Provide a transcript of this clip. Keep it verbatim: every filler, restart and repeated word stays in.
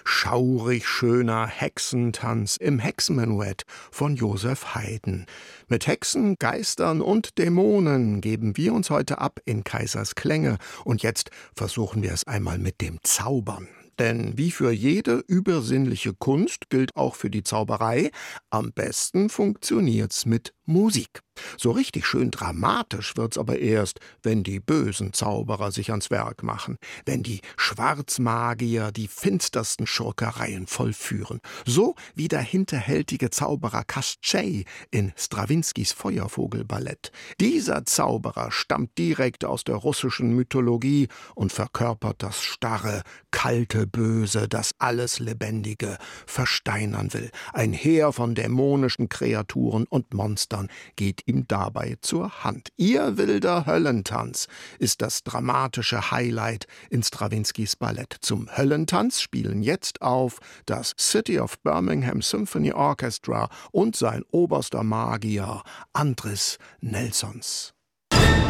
Schaurig schöner Hexentanz im Hexenmenuett von Joseph Haydn. Mit Hexen, Geistern und Dämonen geben wir uns heute ab in Kaisers Klänge. Und jetzt versuchen wir es einmal mit dem Zaubern. Denn wie für jede übersinnliche Kunst gilt auch für die Zauberei, am besten funktioniert's mit Musik. So richtig schön dramatisch wird's aber erst, wenn die bösen Zauberer sich ans Werk machen, wenn die Schwarzmagier die finstersten Schurkereien vollführen. So wie der hinterhältige Zauberer Koschei in Strawinskys Feuervogelballett. Dieser Zauberer stammt direkt aus der russischen Mythologie und verkörpert das starre, kalte Böse, das alles Lebendige versteinern will. Ein Heer von dämonischen Kreaturen und Monstern geht ihm dabei zur Hand. Ihr wilder Höllentanz ist das dramatische Highlight in Strawinskys Ballett. Zum Höllentanz spielen jetzt auf das City of Birmingham Symphony Orchestra und sein oberster Magier Andris Nelsons.